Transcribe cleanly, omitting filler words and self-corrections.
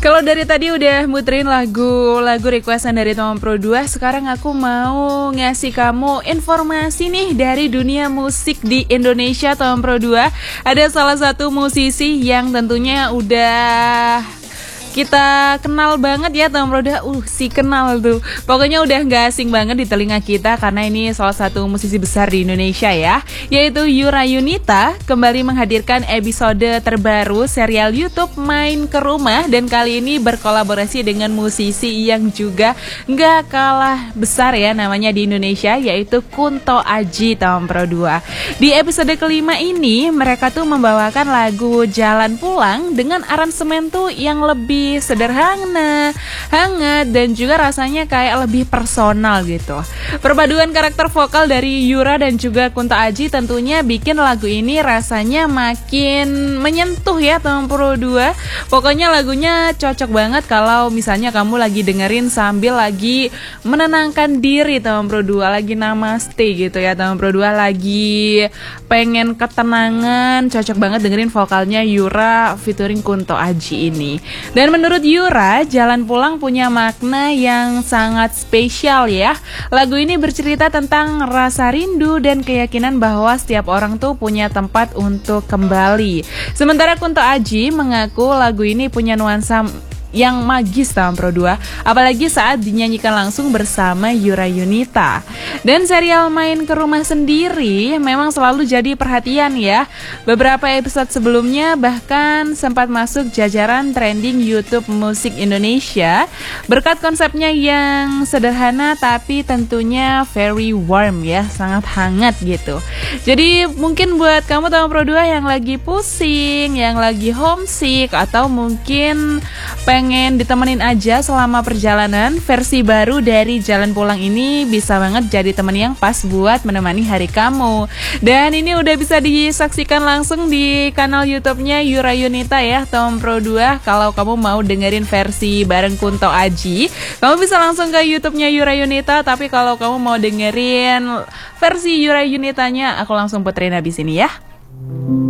Kalau dari tadi udah muterin lagu requestan dari Tom Pro 2, sekarang aku mau ngasih kamu informasi nih dari dunia musik di Indonesia. Tom Pro 2 ada salah satu musisi yang tentunya udah kita kenal banget ya, Tom Pro 2. Si kenal tuh. Pokoknya udah gak asing banget di telinga kita karena ini salah satu musisi besar di Indonesia ya, yaitu Yura Yunita kembali menghadirkan episode terbaru serial YouTube Main ke Rumah, dan kali ini berkolaborasi dengan musisi yang juga gak kalah besar ya namanya di Indonesia, yaitu Kunto Aji, Tom Pro 2. Di episode kelima ini mereka tuh membawakan lagu Jalan Pulang dengan aransemen tuh yang lebih sederhana, hangat, dan juga rasanya kayak lebih personal gitu. Perpaduan karakter vokal dari Yura dan juga Kunto Aji tentunya bikin lagu ini rasanya makin menyentuh ya, Tom Pro 2. Pokoknya lagunya cocok banget kalau misalnya kamu lagi dengerin sambil lagi menenangkan diri, Tom Pro 2, lagi namaste gitu ya, Tom Pro 2, lagi pengen ketenangan, cocok banget dengerin vokalnya Yura featuring Kunto Aji ini. Dan menurut Yura, Jalan Pulang punya makna yang sangat spesial ya. Lagu ini bercerita tentang rasa rindu dan keyakinan bahwa setiap orang tuh punya tempat untuk kembali. Sementara Kunto Aji mengaku lagu ini punya nuansa yang magis, Tom Pro 2, apalagi saat dinyanyikan langsung bersama Yura Yunita. Dan serial Main ke Rumah sendiri memang selalu jadi perhatian ya. Beberapa episode sebelumnya bahkan sempat masuk jajaran trending YouTube musik Indonesia berkat konsepnya yang sederhana tapi tentunya very warm ya, sangat hangat gitu. Jadi mungkin buat kamu, Tom Pro 2, yang lagi pusing, yang lagi homesick, atau mungkin pengen ditemenin aja selama perjalanan, versi baru dari Jalan Pulang ini bisa banget jadi temen yang pas buat menemani hari kamu. Dan ini udah bisa disaksikan langsung di kanal YouTube-nya Yura Yunita ya, Tom Pro 2. Kalau kamu mau dengerin versi bareng Kunto Aji, kamu bisa langsung ke YouTube-nya Yura Yunita. Tapi kalau kamu mau dengerin versi Yura Yunitanya, aku langsung puterin habis ini ya.